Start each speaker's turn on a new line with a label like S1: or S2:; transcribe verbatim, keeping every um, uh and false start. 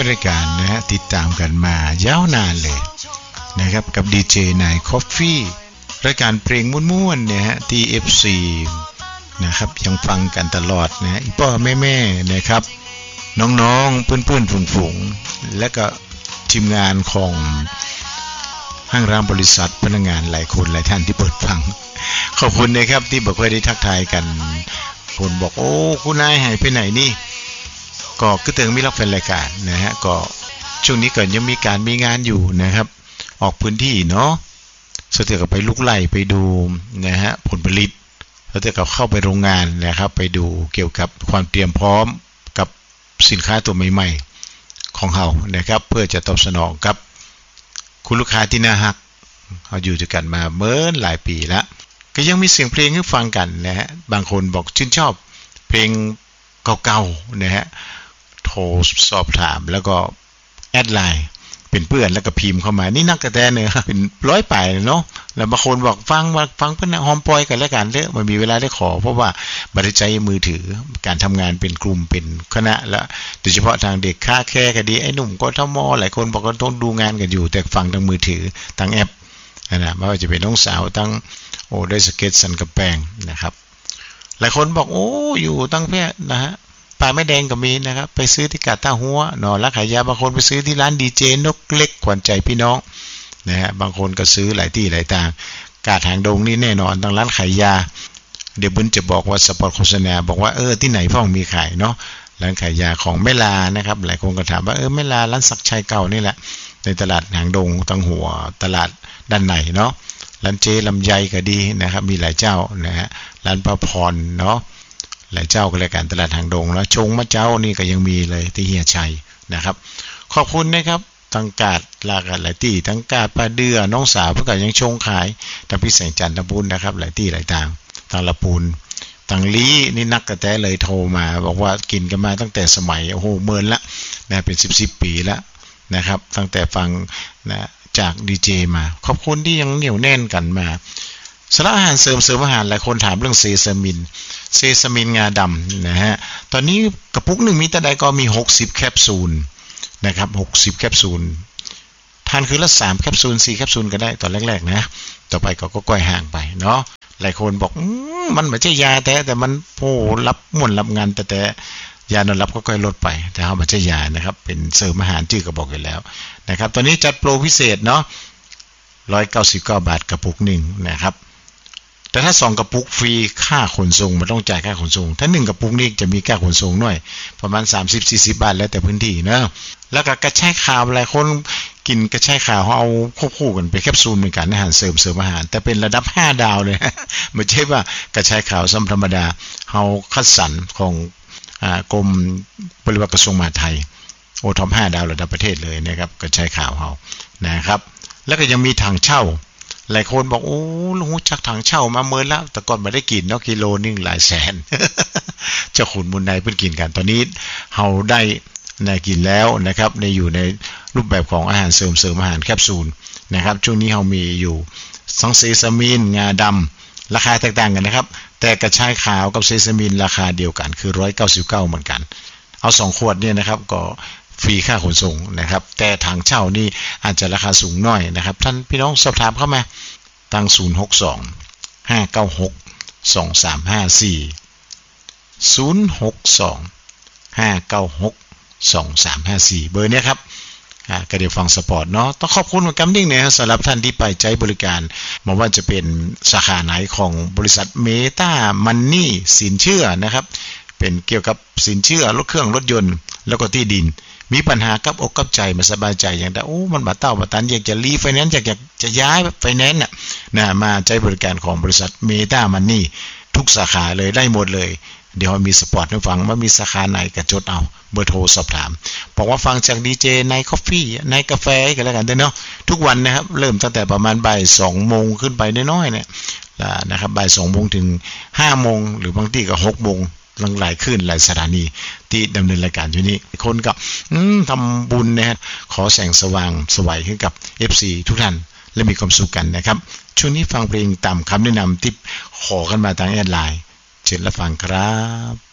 S1: นรายการนะฮะติดตามกันมายาวนานเลยนะครับกับดีเจนายคอฟฟี่รายการเพลงม่วนๆเนี่ยฮะที่ เอฟ ซี นะครับยังฟังกันตลอดนะอีพ่อแม่ๆนะครับน้องๆเพื่อนๆฝูงๆและก็ทีมงานของห้างร้านบริษัทพนักงานหลายคนหลายท่านที่เปิดฟังขอบคุณนะครับที่บอกว่าได้ทักทายกันคนบอกโอ้คุณนายหายไปไหนนี่ก็คือถึงมีรับแฟนรายการนะฮะก็ช่วงนี้ก็ยังมีการมีงานอยู่นะครับออกพื้นที่เนาะสุดท้ายก็ไปลุกไล่ไปดูนะฮะผลผลิตแล้วแต่ก็เข้าไปโรงงานนะครับไปดูเกี่ยวกับความเตรียมพร้อมกับสินค้าตัวใหม่ๆของเรานะครับเพื่อจะตอบสนองกับคุณลูกค้าที่น่ารักเราอยู่ด้วยกันมาเมื่อหลายปีแล้วก็ยังมีเสียงเพลงให้ฟังกันนะฮะบางคนบอกชื่นชอบเพลงเก่าๆนะฮะโทรสอบถามแล้วก็แอดไลน์เป็นเพื่อนแล้วก็พิมพ์เข้ามานี่นักกระแตเนี่ยเป็นร้อยป่ายเนาะแล้วบางคนบอกฟังว่าฟังเพื่อนหอมปอยกันแล้วกันเด้อมันมีเวลาได้ขอเพราะว่าบัตรใจมือถือการทำงานเป็นกลุ่มเป็นคณะและโดยเฉพาะทางเด็กค่าแค่ก็ดีไอ้หนุ่มก็ทมหลายคนบอกว่าต้องดูงานกันอยู่แต่ฟังทางมือถือทางแอปนะไม่ว่าจะเป็นน้องสาวตั้งโอ้ได้สเก็ตสันกระแปงนะครับหลายคนบอกโอ้อยู่ตั้งแพร่นะฮะปลาไม่แดงก็มีนะครับไปซื้อที่กาดต้าหัวหนอรักขายยาบางคนไปซื้อที่ร้านดีเจนกเล็กขวัญใจพี่น้องนะฮะบางคนก็ซื้อหลายที่หลายทางกาดหางดงนี่แน่นอนทางร้านขายยาเดี๋ยวบุญจะบอกว่าสปอตโฆษณาบอกว่าเออที่ไหนพ่อมีขายเนาะร้านขายยาของแม่ลานะครับหลายคนก็ถามว่าเออแม่ลาร้านศักชัยเก่านี่แหละในตลาดหางดงทางหัวตลาดด้านในเนาะร้านเจลำไยก็ดีนะครับมีหลายเจ้านะฮะร้านประพรเนาะหลายเจ้าก็รายการตลาดหางดงแล้วชงมะเจ้านี่ก็ยังมีเลยที่เฮียชัยนะครับขอบคุณนะครับทั้งกาดหลากหลายที่ทั้งกาดปลาเดือน้องสาวเพื่อก็ยังชงขายทั้งพี่แสงจันทร์ตะบุญนะครับหลายที่หลายทางทางละปูนทางลีนี่นักกระแตเลยโทรมาบอกว่ากินกันมาตั้งแต่สมัยโอ้โหเมินละนะเป็นสิบสิบปีแล้วนะครับตั้งแต่ฟังนะจากดีเจมาขอบคุณที่ยังเหนียวแน่นกันมาสารอาหารเสริมเสริมอาหารหลายคนถามเรื่องเซซามินเซซามินงาดำนะฮะตอนนี้กระปุกหนึ่งมีแต่ใดก็มีหกสิบแคปซูลนะครับหกสิบแคปซูลทานคือละสามแคปซูลสี่แคปซูลก็ได้ตอนแรกๆนะต่อไปก็ก้อยห่างไปเนาะหลายคนบอกมันไม่ใช่ยาแต่แต่มันโอ้รับม่วนรับงานแต่แต่ยานอนรับก็ค่อยลดไปแต่เอามาใช้ยานะครับเป็นเสริมอาหารชื่อก็บอกอยู่แล้วนะครับตอนนี้จัดโปรพิเศษเนาะหนึ่งร้อยเก้าสิบเก้าบาทกระปุกหนึ่งนะครับแต่ถ้าสองกระปุกฟรีค่าขนส่งมันต้องจ่ายค่าขนส่งถ้าหนึ่งกระปุกนี่จะมีค่าขนส่งหน่อยประมาณ สามสิบสี่สิบ บาทแล้วแต่พื้นที่นะแล้วก็กระชายขาวหลายคนกินกระชายขาวเอาควบคู่กันเป็นแคปซูลเหมือนกันอาหารเสริมเสริมอาหารแต่เป็นระดับห้าดาวเลยไม่ใช่ว่ากระชายขาวซ้ำธรรมดาเฮาคัดสรรของอ่ากรมบริวารกระทรวงมหาดไทยโอท็อปห้าดาวระดับประเทศเลยนะครับกระชายขาวเฮานะครับแล้วก็ยังมีถังเช่าหลายคนบอกโอ้ลุงจักถังเช่ามาเมินแล้วแต่ก่อนไม่ได้กินเนาะกิโลนึงหลายแสน เจ้าขุนมุนในเพิ่งกินกันตอนนี้เฮาได้ในกินแล้วนะครับในอยู่ในรูปแบบของอาหารเสริมเสริมอาหารแคปซูลนะครับช่วงนี้เฮามีอยู่สังเซซามินงาดำราคาแตกต่างกันนะครับแต่กระชายขาวกับเซซามินราคาเดียวกันคือหนึ่งร้อยเก้าสิบเก้าเหมือนกันเอาสองขวดเนี่ยนะครับก็ฟรีค่าขนส่งนะครับแต่ถังเช่านี่อาจจะราคาสูงหน่อยนะครับท่านพี่น้องสอบถามเข้ามาทางศูนย์ หก สอง ห้า เก้า หก สอง สาม ห้า สี่ ศูนย์ หก สอง ห้า เก้า หก สอง สาม ห้า สี่เบอร์เนี้ยครับอ่าก็เดี๋ยวฟังสปอร์ตเนาะต้องขอบคุณกับนิ่งเนี่ยสำหรับท่านที่ไปใช้บริการไม่ว่าจะเป็นสาขาไหนของบริษัทเมตามันนี่สินเชื่อนะครับเป็นเกี่ยวกับสินเชื่อรถเครื่องรถยนต์แล้วก็ที่ดินมีปัญหากับอกกับใจมาสบายใจอย่างแต่โอ้มันบาเต้าบาตันอยากจะรีไฟแนนซ์อยากอยากจะย้ายไฟแนนซ์น่ะนะมาใช้บริการของบริษัทเมตามันนี่ทุกสาขาเลยได้หมดเลยเดี๋ยวมีสปอร์ตให้ฟังว่ามีสาขาไหนก็จดเอาเบอร์โทรสอบถามบอกว่าฟังจากดีเจในคอฟฟี่ในกาแฟกันแล้วกันเนาะทุกวันนะครับเริ่มตั้งแต่ประมาณบ่ายสองโมงขึ้นไปน้อยๆเนี่ยนะครับบ่ายสองโมงถึงห้าโมงหรือบางทีก็หกโมงหลังหลายขึ้นหลายสถานีที่ดำเนินรายการอยู่นี้คนกับทำบุญนะฮะขอแสงสว่างสวัยให้กับ เอฟ ซี ทุกท่านและมีความสุขกันนะครับช่วงนี้ฟังเพลงตามคำแนะนำที่ขอกันมาทางแอดไลน์เชิญรับฟังครับ